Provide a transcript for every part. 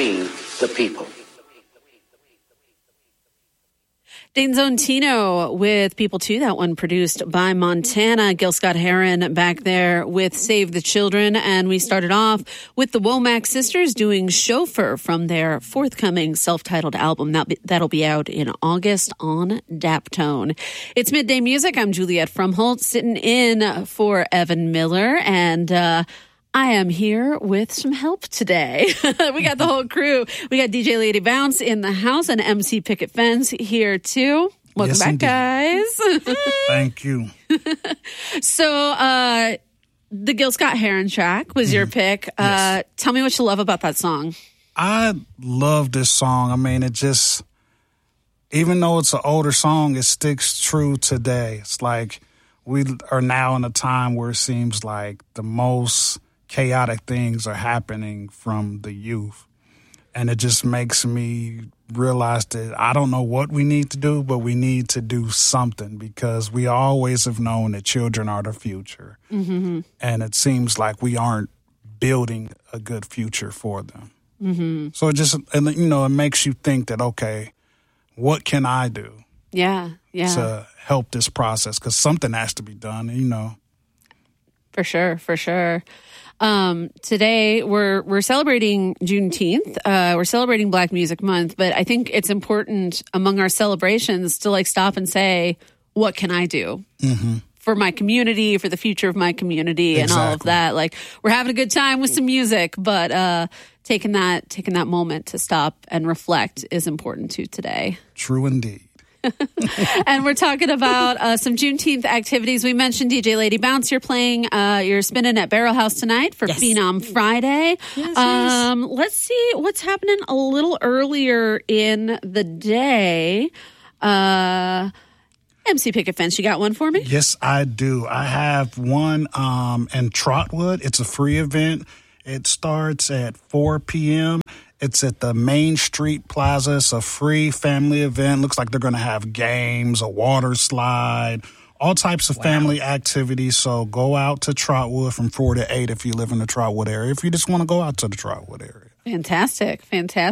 we, the people. Dane Zontino with People 2, that one produced by Montana. Gil Scott-Heron back there with Save the Children. And we started off with the Womack Sisters doing Chauffeur from their forthcoming self-titled album. That'll be out in August on Daptone. It's Midday Music. I'm Juliette Frumholt, sitting in for Evan Miller. And I am here with some help today. We got the whole crew. We got DJ Lady Bounce in the house and MC Picket Fence here too. Welcome back, indeed. Guys. Thank you. So, the Gil Scott-Heron track was your pick. Yes. Tell me what you love about that song. I love this song. I mean, it just, even though it's an older song, it sticks true today. It's like we are now in a time where it seems like the most chaotic things are happening from the youth. And it just makes me realize that I don't know what we need to do, but we need to do something because we always have known that children are the future. Mm-hmm. And it seems like we aren't building a good future for them. Mm-hmm. So it just, it makes you think that, okay, what can I do? Yeah. To help this process? Because something has to be done, For sure. Today we're celebrating Juneteenth. We're celebrating Black Music Month, but I think it's important among our celebrations to stop and say, what can I do for my community, for the future of my community, and all of that. We're having a good time with some music, but taking that moment to stop and reflect is important too today. True indeed. And we're talking about some Juneteenth activities. We mentioned DJ Lady Bounce. You're spinning at Barrel House tonight for Phenom Friday. Yes. Let's see what's happening a little earlier in the day. MC Picket Fence, you got one for me? Yes, I do. I have one in Trotwood. It's a free event. It starts at 4 p.m. It's at the Main Street Plaza. It's a free family event. Looks like they're going to have games, a water slide, all types of family activities. So go out to Trotwood from 4 to 8 if you live in the Trotwood area, if you just want to go out to the Trotwood area. Fantastic.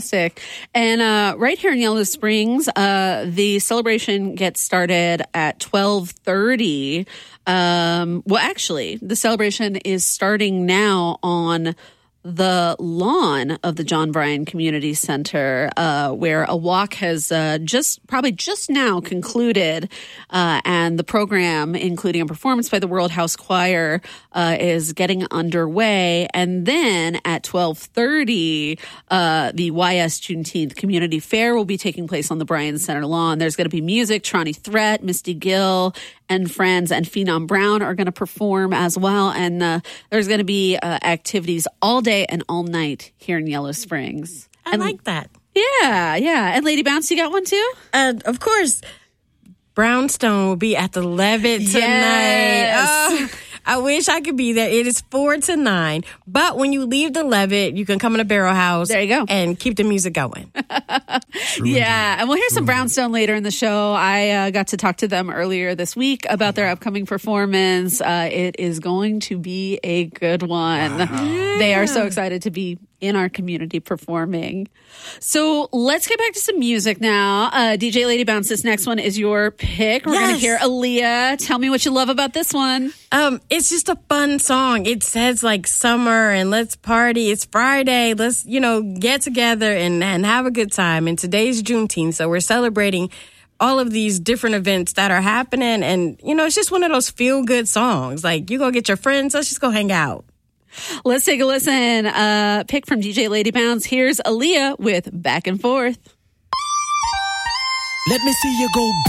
And right here in Yellow Springs, the celebration gets started at 12:30. Actually, the celebration is starting now on the lawn of the John Bryan Community Center, where a walk has just now concluded, and the program, including a performance by the World House Choir, is getting underway. And then at 12:30, the YS Juneteenth Community Fair will be taking place on the Bryan Center lawn. There's going to be music. Tronnie Threat, Misty Gill, and Friends, and Phenom Brown are going to perform as well. And there's going to be activities all day and all night here in Yellow Springs. I like that. Yeah. And Lady Bounce, you got one too? Of course, Brownstone will be at the Levitt tonight. Yes. I wish I could be there. It is 4 to 9. But when you leave the Levitt, you can come in the Barrel House. There you go. And keep the music going. And we'll hear some Brownstone later in the show. I got to talk to them earlier this week about their upcoming performance. It is going to be a good one. Wow. They are so excited to be in our community performing. So let's get back to some music now. DJ Lady Bounce, this next one is your pick. We're going to hear Aaliyah. Tell me what you love about this one. It's just a fun song. It says summer and let's party. It's Friday. Let's, get together and have a good time. And today's Juneteenth, so we're celebrating all of these different events that are happening. And, it's just one of those feel-good songs. You go get your friends. Let's just go hang out. Let's take a listen. Pick from DJ Lady Bounce. Here's Aaliyah with Back and Forth. Let me see you go